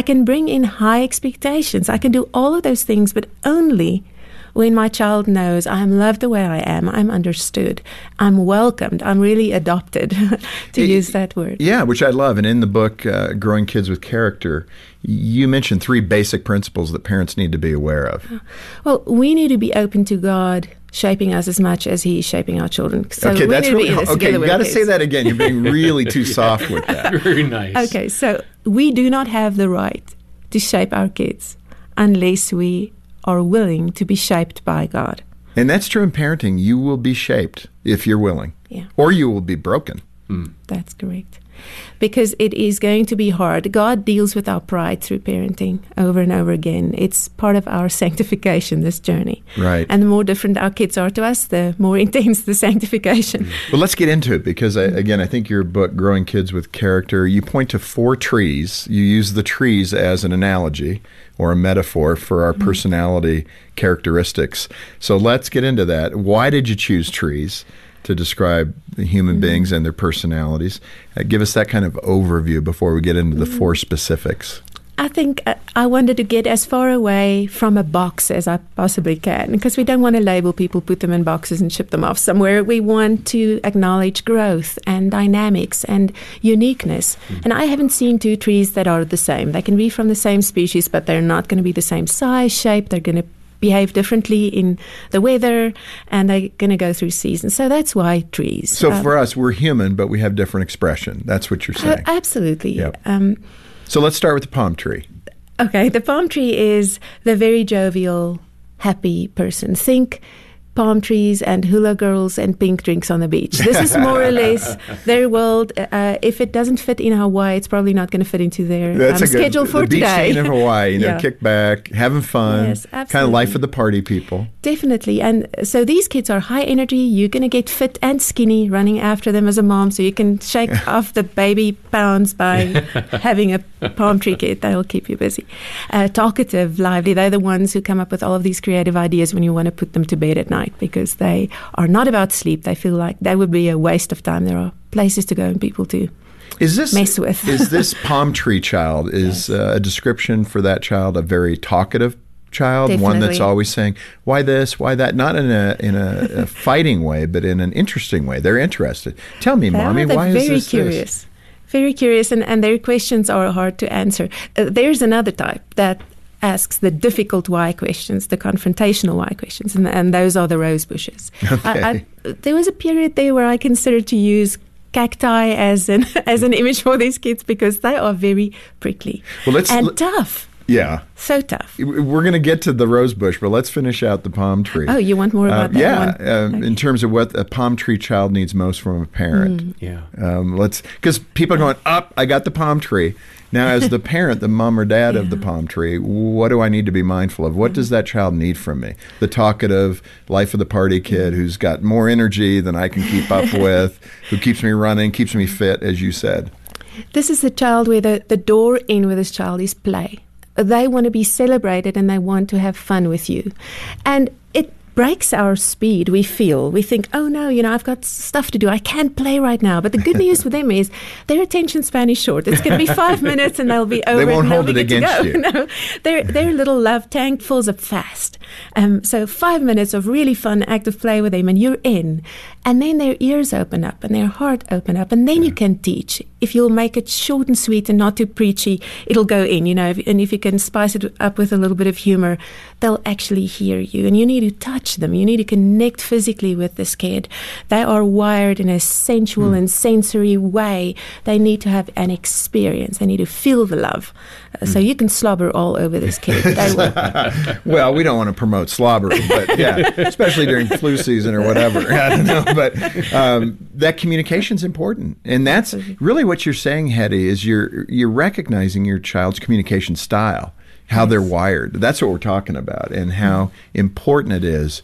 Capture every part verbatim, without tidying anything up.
can bring in high expectations. I can do all of those things, but only when my child knows I'm loved the way I am, I'm understood, I'm welcomed, I'm really adopted, to it, use that word. Yeah, which I love. And in the book, uh, Growing Kids with Character, you mentioned three basic principles that parents need to be aware of. Well, we need to be open to God shaping us as much as He is shaping our children. So okay, we that's need really to be in this okay. You got to kids. say that again. You're being really too soft with that. Very nice. Okay, so we do not have the right to shape our kids unless we are willing to be shaped by God. And that's true in parenting. You will be shaped if you're willing. Yeah. Or you will be broken. Mm. That's correct. Because it is going to be hard. God deals with our pride through parenting over and over again. It's part of our sanctification, this journey. Right. And the more different our kids are to us, the more intense the sanctification. Mm. Well, let's get into it because, I, again, I think your book, Growing Kids with Character, you point to four trees. You use the trees as an analogy or a metaphor for our mm. personality characteristics. So let's get into that. Why did you choose trees to describe the human mm-hmm. beings and their personalities? Uh, give us that kind of overview before we get into the mm-hmm. four specifics. I think uh, I wanted to get as far away from a box as I possibly can, because we don't want to label people, put them in boxes and ship them off somewhere. We want to acknowledge growth and dynamics and uniqueness. Mm-hmm. And I haven't seen two trees that are the same. They can be from the same species, but they're not going to be the same size, shape. They're going to behave differently in the weather, and they're going to go through seasons. So that's why trees. So um, for us, we're human, but we have different expression. That's what you're saying. Uh, absolutely. Yep. Um, so let's start with the palm tree. Okay, the palm tree is the very jovial, happy person. Think palm trees and hula girls and pink drinks on the beach. This is more or less their world. Uh, if it doesn't fit in Hawaii, it's probably not going to fit into their That's um, a good, schedule for the today. Beach scene in Hawaii, you know, yeah. kick back, having fun, yes, kind of life of the party people. Definitely. And so these kids are high energy. You're going to get fit and skinny running after them as a mom, so you can shake off the baby pounds by having a palm tree kid. That'll keep you busy. Uh, talkative, lively. They're the ones who come up with all of these creative ideas when you want to put them to bed at night, because they are not about sleep. They feel like that would be a waste of time. There are places to go and people to is this, mess with. Is this palm tree child, is yes. uh, a description for that child a very talkative child, Definitely. One that's always saying, why this, why that, not in a in a, a fighting way, but in an interesting way. They're interested. Tell me, they Mommy, are, why very is this curious. This? Very curious, and, and their questions are hard to answer. Uh, there's another type that asks the difficult why questions, the confrontational why questions, and, and those are the rose bushes. Okay. I, I, there was a period there where I considered to use cacti as an as an image for these kids, because they are very prickly well, let's, and let, tough. Yeah. So tough. We're going to get to the rose bush, but let's finish out the palm tree. Oh, you want more about uh, that yeah, one? Yeah, uh, okay. in terms of what a palm tree child needs most from a parent. Mm. Yeah. Um, let's, because people are going, up, I got the palm tree. Now, as the parent, the mom or dad yeah. of the palm tree, what do I need to be mindful of? What mm. does that child need from me? The talkative, life of the party kid who's got more energy than I can keep up with, who keeps me running, keeps me fit, as you said. This is the child where the, the door in with this child is play. They want to be celebrated and they want to have fun with you. And it breaks our speed. We feel, we think, oh no, you know, I've got stuff to do. I can't play right now. But the good news for them is their attention span is short. It's going to be five minutes and they'll be over. They won't and hold it against you. No, their, their little love tank fills up fast. Um, so five minutes of really fun, active play with them and you're in. And then their ears open up and their heart open up. And then yeah. you can teach. If you'll make it short and sweet and not too preachy, it'll go in, you know. If, and if you can spice it up with a little bit of humor, they'll actually hear you. And you need to touch them. You need to connect physically with this kid. They are wired in a sensual mm. and sensory way. They need to have an experience. They need to feel the love. Uh, mm. So you can slobber all over this kid. They will. Well, we don't want to promote slobbering, but yeah, especially during flu season or whatever. I don't know, but um, that communication's important. And that's really what you're saying, Hetty, is you're you're recognizing your child's communication style, how yes. they're wired. That's what we're talking about, and how mm. important it is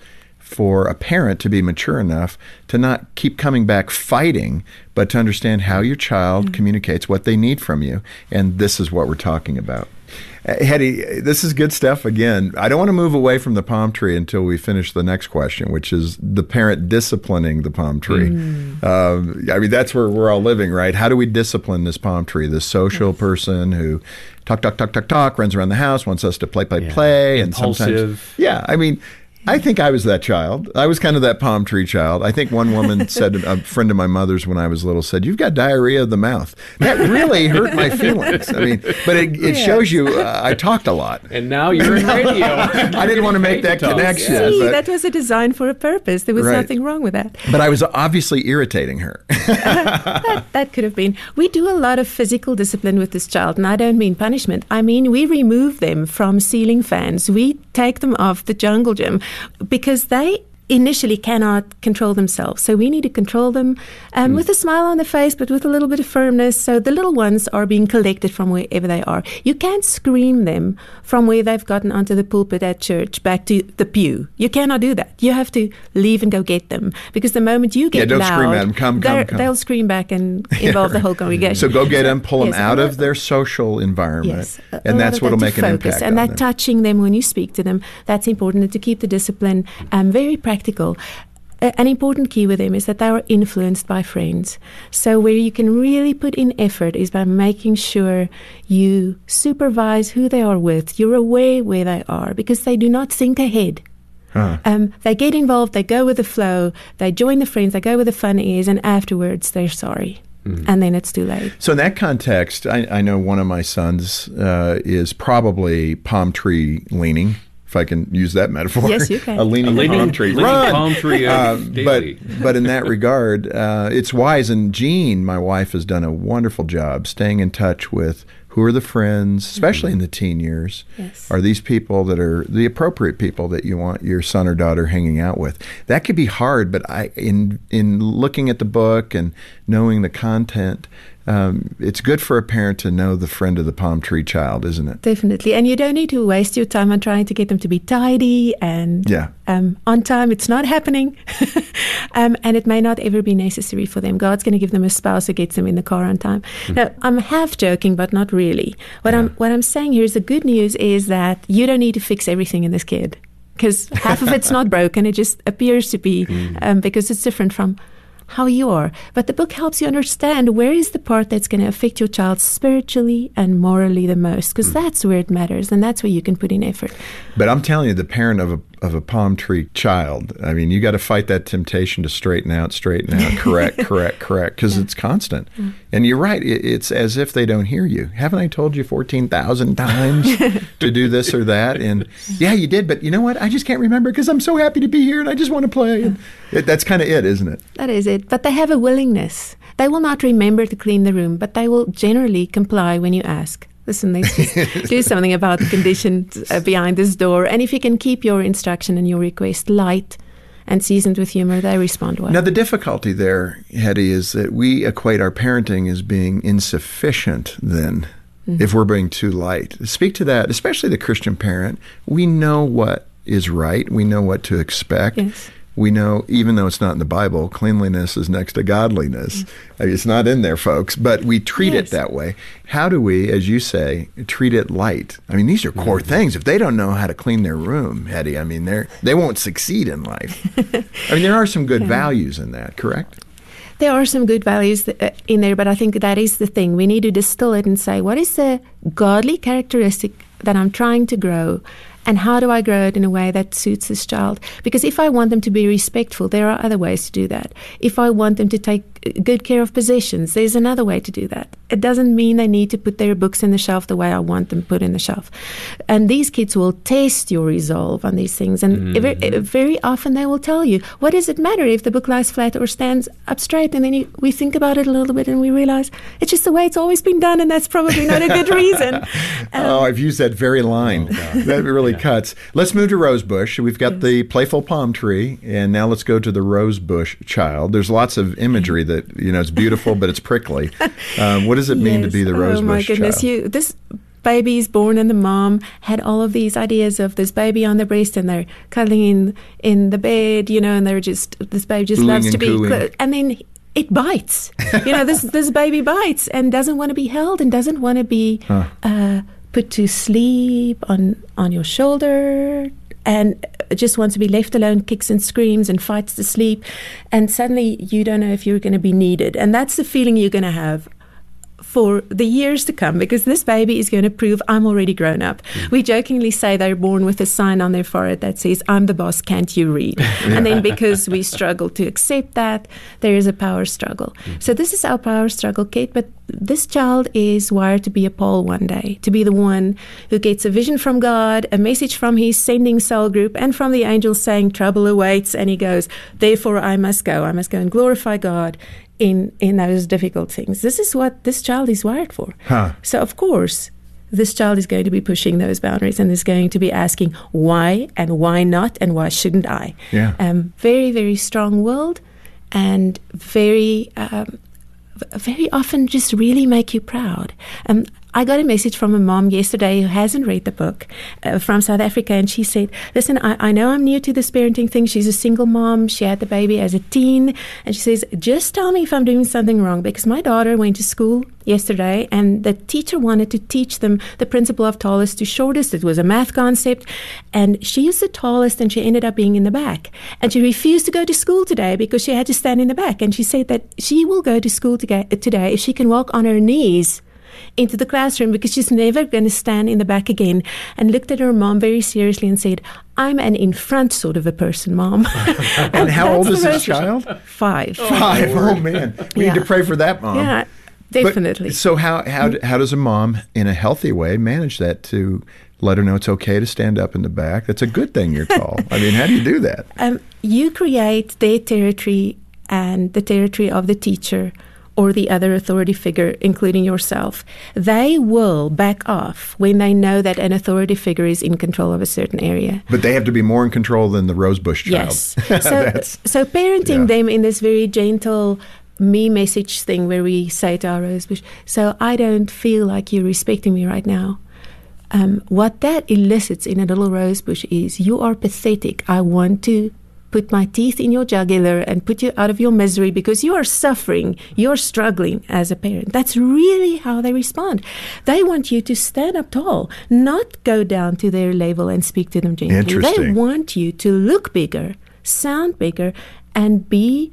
for a parent to be mature enough to not keep coming back fighting, but to understand how your child mm-hmm. communicates what they need from you. And this is what we're talking about. Uh, Hetty, this is good stuff. Again, I don't want to move away from the palm tree until we finish the next question, which is the parent disciplining the palm tree. Mm. Um, I mean, that's where we're all living, right? How do we discipline this palm tree, this social yes. person who talk, talk, talk, talk, talk, runs around the house, wants us to play, play, yeah. play. Impulsive. And sometimes, yeah, I mean, I think I was that child. I was kind of that palm tree child. I think one woman said, a friend of my mother's when I was little said, "You've got diarrhea of the mouth." That really hurt my feelings. I mean, but it, it yeah. shows you uh, I talked a lot. And now you're in radio. I didn't want to make that connection. See, but, that was a design for a purpose. There was right. nothing wrong with that. But I was obviously irritating her. that, that could have been. We do a lot of physical discipline with this child, and I don't mean punishment. I mean, we remove them from ceiling fans. We take them off the jungle gym because they initially cannot control themselves. So we need to control them um, mm. with a smile on the face, but with a little bit of firmness. So the little ones are being collected from wherever they are. You can't scream them from where they've gotten onto the pulpit at church back to the pew. You cannot do that. You have to leave and go get them. Because the moment you get yeah, don't loud, scream at them. Come, come, come. They'll scream back and involve the whole congregation. So go get them, pull them yes, out of their social environment. Yes, and that's what will make an impact And on that them. touching them when you speak to them, that's important. And to keep the discipline um, very practical. An important key with them is that they are influenced by friends. So where you can really put in effort is by making sure you supervise who they are with. You're aware where they are because they do not think ahead. Huh. Um, they get involved, they go with the flow, they join the friends, they go where the fun is, and afterwards they're sorry. Mm. And then it's too late. So in that context, I, I know one of my sons uh, is probably palm tree leaning. If I can use that metaphor. Yes, you can. A leaning, a leaning palm tree. Leaning Run! palm tree uh, but, but in that regard, uh, it's wise. And Jean, my wife, has done a wonderful job staying in touch with who are the friends, especially mm-hmm. in the teen years. Yes. Are these people that are the appropriate people that you want your son or daughter hanging out with? That could be hard, but I, in in looking at the book and knowing the content, Um, it's good for a parent to know the friend of the palm tree child, isn't it? Definitely. And you don't need to waste your time on trying to get them to be tidy and yeah. um, on time. It's not happening. um, and it may not ever be necessary for them. God's going to give them a spouse who gets them in the car on time. Mm. Now, I'm half joking, but not really. What yeah. I'm what I'm saying here is the good news is that you don't need to fix everything in this kid because half of it's not broken. It just appears to be mm. um, because it's different from how you are. But the book helps you understand where is the part that's going to affect your child spiritually and morally the most, because mm. that's where it matters, and that's where you can put in effort. But I'm telling you, the parent of a of a palm tree child, I mean, you got to fight that temptation to straighten out, straighten out, correct, correct, correct, because yeah. it's constant. Mm. And you're right, it, it's as if they don't hear you. Haven't I told you fourteen thousand times to do this or that? And yeah, you did, but you know what? I just can't remember because I'm so happy to be here and I just want to play. And it, that's kind of it, isn't it? That is it. But they have a willingness. They will not remember to clean the room, but they will generally comply when you ask. Listen, let's just do something about the conditions uh, behind this door. And if you can keep your instruction and your request light and seasoned with humor, they respond well. Now, the difficulty there, Hetty, is that we equate our parenting as being insufficient then, mm-hmm. if we're being too light. Speak to that, especially the Christian parent. We know what is right. We know what to expect. Yes. We know, even though it's not in the Bible, cleanliness is next to godliness. Mm. I mean, it's not in there, folks, but we treat yes. it that way. How do we, as you say, treat it light? I mean, these are core mm. things. If they don't know how to clean their room, Hetty, I mean, they're, they won't succeed in life. I mean, there are some good yeah. values in that, correct? There are some good values th- uh, in there, but I think that is the thing. We need to distill it and say, what is the godly characteristic that I'm trying to grow? And how do I grow it in a way that suits this child? Because if I want them to be respectful, there are other ways to do that. If I want them to take good care of possessions, there's another way to do that. It doesn't mean they need to put their books in the shelf the way I want them put in the shelf. And these kids will test your resolve on these things. And mm-hmm. very, very often they will tell you, what does it matter if the book lies flat or stands up straight? And then you, we think about it a little bit and we realize it's just the way it's always been done, and that's probably not a good reason. Um, oh, I've used that very line. Oh, that really yeah. cuts. Let's move to rosebush. We've got yes. the playful palm tree, and now let's go to the rosebush child. There's lots of imagery that, you know, it's beautiful, but it's prickly. Um, what does it mean yes. to be the rosebush child? Oh, my goodness. Child? You, this baby is born and the mom had all of these ideas of this baby on the breast and they're cuddling in in the bed, you know, and they're just, this baby just Booing loves and to be, cooing. clo- and then it bites. You know, this this baby bites and doesn't want to be held and doesn't want to be Huh. uh, put to sleep on, on your shoulder, and just wants to be left alone, kicks and screams and fights to sleep. And suddenly you don't know if you're going to be needed. And that's the feeling you're going to have for the years to come, because this baby is going to prove I'm already grown up. Mm. We jokingly say they're born with a sign on their forehead that says, I'm the boss, can't you read? Yeah. And then because we struggle to accept that, there is a power struggle. Mm. So this is our power struggle, Kate, but this child is wired to be a Paul one day, to be the one who gets a vision from God, a message from his sending cell group, and from the angels saying trouble awaits, and he goes, therefore I must go. I must go and glorify God in in those difficult things. This is what this child is wired for. Huh. So of course, this child is going to be pushing those boundaries and is going to be asking why and why not and why shouldn't I? Yeah. Um, very, very strong-willed and very, um, very often just really make you proud. Um, I got a message from a mom yesterday who hasn't read the book uh, from South Africa, and she said, listen, I, I know I'm new to this parenting thing. She's a single mom. She had the baby as a teen. And she says, just tell me if I'm doing something wrong, because my daughter went to school yesterday and the teacher wanted to teach them the principle of tallest to shortest. It was a math concept. And she is the tallest and she ended up being in the back. And she refused to go to school today because she had to stand in the back. And she said that she will go to school today, today if she can walk on her knees into the classroom, because she's never going to stand in the back again. And looked at her mom very seriously and said, I'm an in front sort of a person, Mom. and, and how old is this child? Five. Five. Oh, man. We Yeah. need to pray for that, Mom. Yeah, definitely. But, so how, how, how does a mom, in a healthy way, manage that to let her know it's okay to stand up in the back? That's a good thing you're tall. I mean, how do you do that? Um, you create their territory and the territory of the teacher or the other authority figure, including yourself. They will back off when they know that an authority figure is in control of a certain area. But they have to be more in control than the rosebush child. Yes. So, so parenting yeah. them in this very gentle me message thing where we say to our rosebush, so I don't feel like you're respecting me right now. Um, what that elicits in a little rosebush is, you are pathetic. I want to put my teeth in your jugular and put you out of your misery because you are suffering, you're struggling as a parent. That's really how they respond. They want you to stand up tall, not go down to their level and speak to them gently. They Interesting. want you to look bigger, sound bigger, and be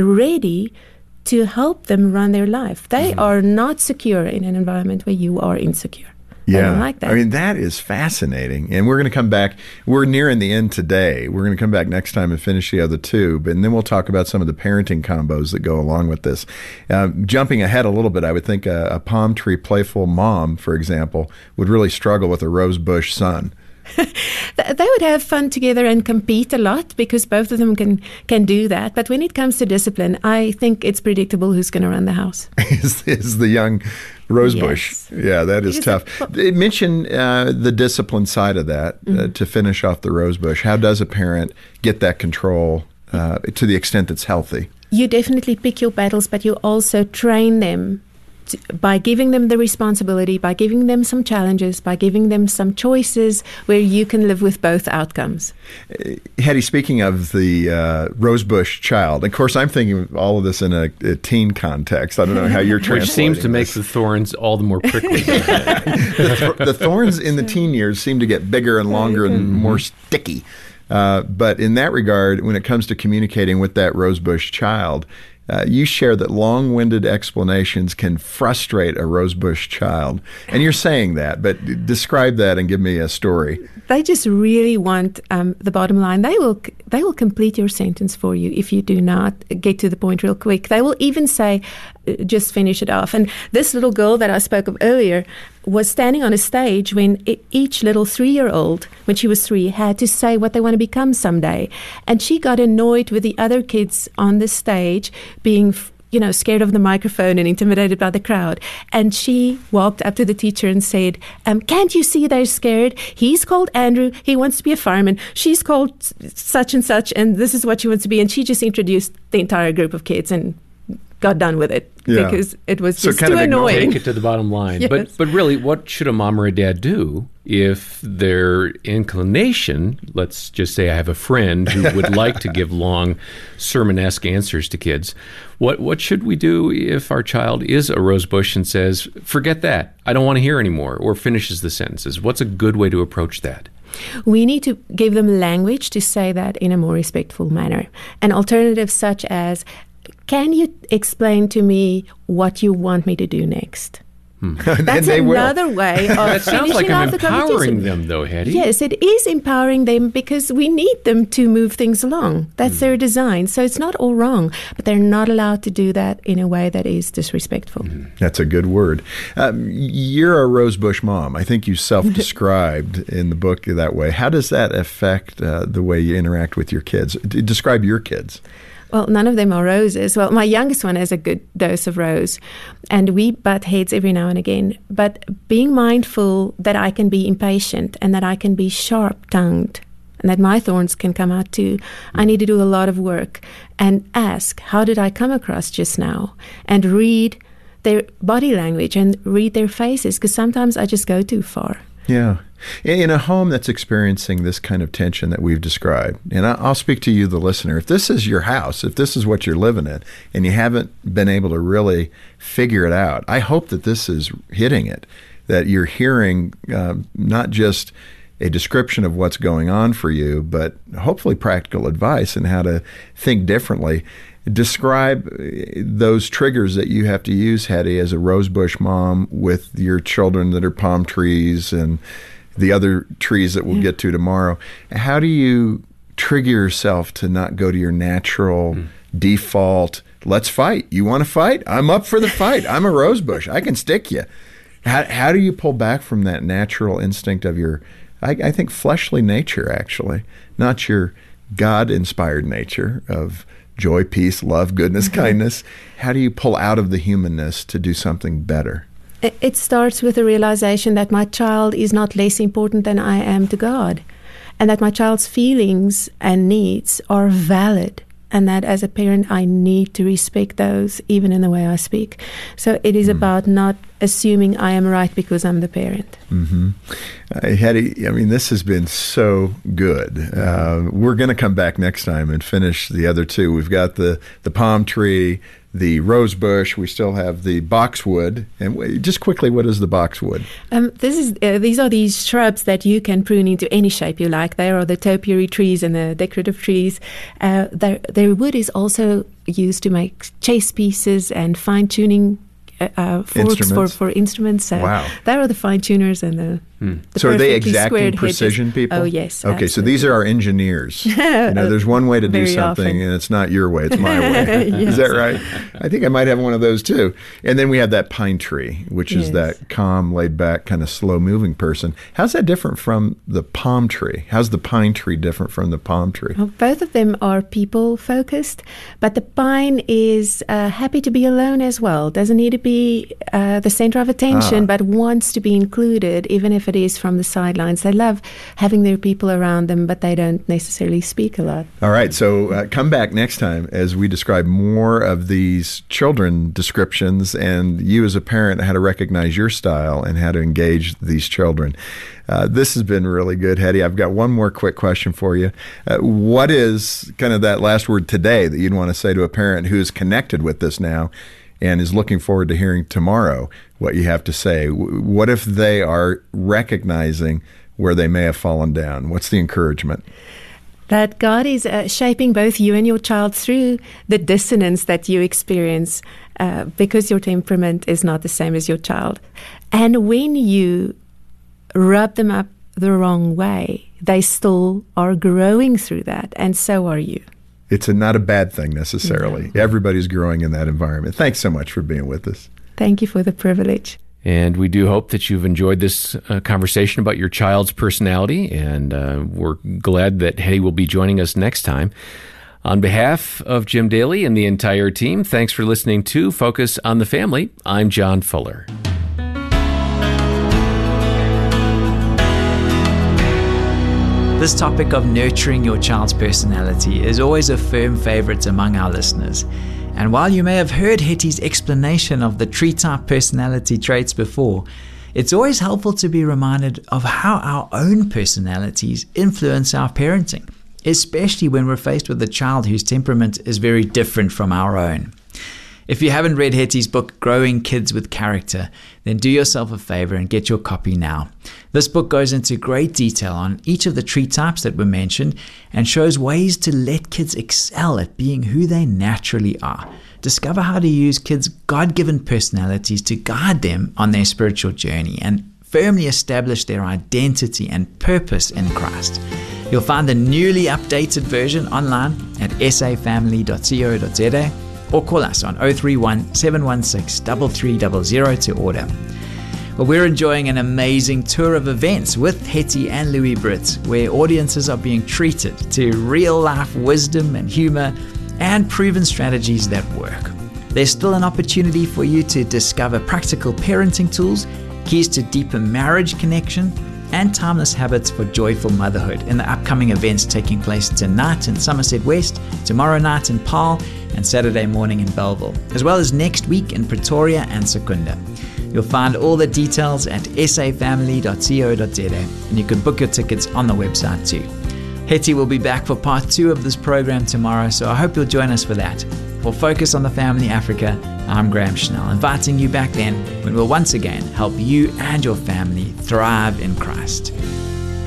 ready to help them run their life. They mm-hmm. are not secure in an environment where you are insecure. Yeah, I don't like that. I mean, that is fascinating. And we're going to come back. We're nearing the end today. We're going to come back next time and finish the other two. But, and then we'll talk about some of the parenting combos that go along with this. Uh, jumping ahead a little bit, I would think a, a palm tree playful mom, for example, would really struggle with a rosebush son. They would have fun together and compete a lot because both of them can, can do that. But when it comes to discipline, I think it's predictable who's going to run the house. is, is the young rosebush. Yes. Yeah, that is Because tough. They mention uh, the discipline side of that Mm-hmm. uh, to finish off the rosebush. How does a parent get that control uh, to the extent that's healthy? You definitely pick your battles, but you also train them to, by giving them the responsibility, by giving them some challenges, by giving them some choices where you can live with both outcomes. Hetty, speaking of the uh, rosebush child, of course, I'm thinking of all of this in a, a teen context. I don't know how you're translating Which seems to make this. the thorns all the more prickly. the, th- the thorns in the teen years seem to get bigger and longer and more sticky. Uh, but in that regard, when it comes to communicating with that rosebush child, uh, you share that long-winded explanations can frustrate a rosebush child. And you're saying that, but d- describe that and give me a story. They just really want um, the bottom line. They will they will complete your sentence for you if you do not get to the point real quick. They will even say, uh, just finish it off. And this little girl that I spoke of earlier was standing on a stage when I- each little three-year-old, when she was three, had to say what they want to become someday. And she got annoyed with the other kids on the stage being you know, scared of the microphone and intimidated by the crowd. And she walked up to the teacher and said, um, can't you see they're scared? He's called Andrew. He wants to be a fireman. She's called such and such, and this is what she wants to be. And she just introduced the entire group of kids, and got done with it Yeah. because it was So just kind too of ignore it. annoying. Take it to the bottom line. Yes. But but really, what should a mom or a dad do if their inclination, let's just say I have a friend who would like to give long sermon-esque answers to kids, what what should we do if our child is a rosebush and says, forget that, I don't want to hear anymore, or finishes the sentences? What's a good way to approach that? We need to give them language to say that in a more respectful manner. An alternative such as, can you explain to me what you want me to do next? That's they will. another way of That sounds like finishing I'm off the empowering competition. them, though, Hetty. Yes, it is empowering them because we need them to move things along. That's Mm. their design. So it's not all wrong, but they're not allowed to do that in a way that is disrespectful. Mm. That's a good word. Um, you're a rosebush mom. I think you self-described in the book that way. How does that affect uh, the way you interact with your kids? D- describe your kids. Well, none of them are roses. Well, my youngest one has a good dose of rose, and we butt heads every now and again. But being mindful that I can be impatient and that I can be sharp-tongued and that my thorns can come out too, I need to do a lot of work and ask, how did I come across just now? And read their body language and read their faces, because sometimes I just go too far. Yeah. In a home that's experiencing this kind of tension that we've described, and I- I'll speak to you, the listener, if this is your house, if this is what you're living in, and you haven't been able to really figure it out, I hope that this is hitting it, that you're hearing um, not just a description of what's going on for you, but hopefully practical advice on how to think differently. Describe those triggers that you have to use, Hetty, as a rosebush mom with your children that are palm trees and the other trees that we'll Yeah. get to tomorrow. How do you trigger yourself to not go to your natural mm. default, let's fight. You want to fight? I'm up for the fight. I'm a rosebush. I can stick you. How, how do you pull back from that natural instinct of your, I, I think, fleshly nature, actually, not your God-inspired nature of joy, peace, love, goodness, kindness? How do you pull out of the humanness to do something better? It starts with the realization that my child is not less important than I am to God, and that my child's feelings and needs are valid, and that as a parent I need to respect those even in the way I speak. So it is mm. about not assuming I am right because I'm the parent. Mm-hmm. Uh, Hetty, I mean, this has been so good. Uh, we're going to come back next time and finish the other two. We've got the, the palm tree, the rose bush. We still have the boxwood. And w- just quickly, what is the boxwood? Um, this is uh, these are these shrubs that you can prune into any shape you like. They are the topiary trees and the decorative trees. Uh, their, their wood is also used to make chess pieces and fine-tuning Uh, uh, forks for, for instruments. So wow. There are the fine tuners and the, hmm. the so are they exacting squared precision hedges. people? Oh, yes. Okay, absolutely. so these are our engineers. You know, there's one way to do Very something, often. and it's not your way, it's my way. Yes. Is that right? I think I might have one of those too. And then we have that pine tree, which is Yes. that calm, laid back, kind of slow moving person. How's that different from the palm tree? How's the pine tree different from the palm tree? Well, both of them are people focused, but the pine is uh, happy to be alone as well. Doesn't need to be uh, the center of attention, Ah. but wants to be included, even if it is from the sidelines. They love having their people around them, but they don't necessarily speak a lot. All right, so uh, come back next time as we describe more of these children descriptions and you as a parent, how to recognize your style and how to engage these children. Uh, this has been really good, Hetty. I've got one more quick question for you. Uh, what is kind of that last word today that you'd want to say to a parent who is connected with this now and is looking forward to hearing tomorrow what you have to say? W- What if they are recognizing where they may have fallen down? What's the encouragement? That God is uh, shaping both you and your child through the dissonance that you experience uh, because your temperament is not the same as your child. And when you rub them up the wrong way, they still are growing through that, and so are you. It's a, not a bad thing necessarily. No. Everybody's growing in that environment. Thanks so much for being with us. Thank you for the privilege. And we do hope that you've enjoyed this uh, conversation about your child's personality, and uh, we're glad that Hetty will be joining us next time. On behalf of Jim Daly and the entire team, thanks for listening to Focus on the Family. I'm John Fuller. This topic of nurturing your child's personality is always a firm favorite among our listeners. And while you may have heard Hetty's explanation of the tree-type personality traits before, it's always helpful to be reminded of how our own personalities influence our parenting, especially when we're faced with a child whose temperament is very different from our own. If you haven't read Hetty's book, Growing Kids with Character, then do yourself a favor and get your copy now. This book goes into great detail on each of the tree types that were mentioned and shows ways to let kids excel at being who they naturally are. Discover how to use kids' God-given personalities to guide them on their spiritual journey and firmly establish their identity and purpose in Christ. You'll find the newly updated version online at s a family dot co dot z a or call us on oh three one, seven one six, three three zero zero to order. Well, we're enjoying an amazing tour of events with Hetty and Louis Britt, where audiences are being treated to real-life wisdom and humor and proven strategies that work. There's still an opportunity for you to discover practical parenting tools, keys to deeper marriage connection, and timeless habits for joyful motherhood in the upcoming events taking place tonight in Somerset West, tomorrow night in Paarl, and Saturday morning in Belleville, as well as next week in Pretoria and Secunda. You'll find all the details at s a family dot co dot z a, and you can book your tickets on the website too. Hetty will be back for part two of this program tomorrow, so I hope you'll join us for that. For Focus on the Family Africa, I'm Graham Schnell, inviting you back then when we'll once again help you and your family thrive in Christ.